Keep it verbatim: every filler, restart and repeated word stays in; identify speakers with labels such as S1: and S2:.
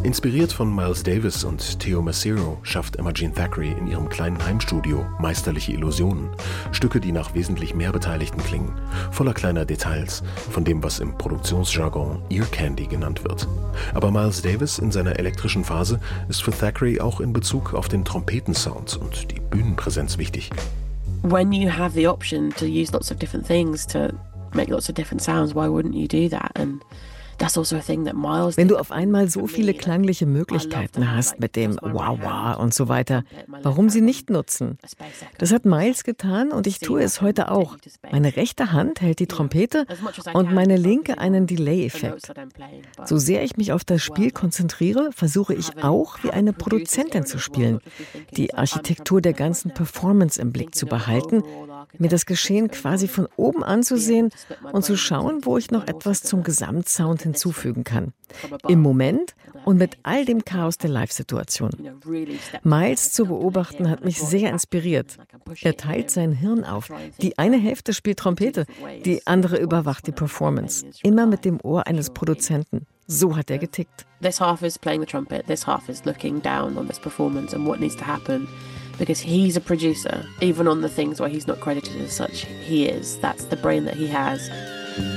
S1: Inspiriert von Miles Davis und Theo Macero schafft Imogen Thackeray in ihrem kleinen Heimstudio meisterliche Illusionen, Stücke, die nach wesentlich mehr Beteiligten klingen, voller kleiner Details, von dem, was im Produktionsjargon Ear Candy genannt wird. Aber Miles Davis in seiner elektrischen Phase ist für Thackeray auch in Bezug auf den Trompetensound und die Bühnenpräsenz wichtig.
S2: When you have the option to use lots of different things to make lots of different sounds, why wouldn't you do that? And
S3: wenn du auf einmal so viele klangliche Möglichkeiten hast mit dem Wah-Wah und so weiter, warum sie nicht nutzen? Das hat Miles getan und ich tue es heute auch. Meine rechte Hand hält die Trompete und meine linke einen Delay-Effekt. So sehr ich mich auf das Spiel konzentriere, versuche ich auch, wie eine Produzentin zu spielen, die Architektur der ganzen Performance im Blick zu behalten, mir das Geschehen quasi von oben anzusehen und zu schauen, wo ich noch etwas zum Gesamtsound hinzufügen kann. Im Moment und mit all dem Chaos der Live-Situation. Miles zu beobachten hat mich sehr inspiriert. Er teilt sein Hirn auf. Die eine Hälfte spielt Trompete, die andere überwacht die Performance. Immer mit dem Ohr eines Produzenten. So hat er getickt.
S2: This half is playing the trumpet, this half is looking down on this performance and what needs to happen. Because he's a producer, even on the things where he's not credited as such, he is. That's the brain that he has.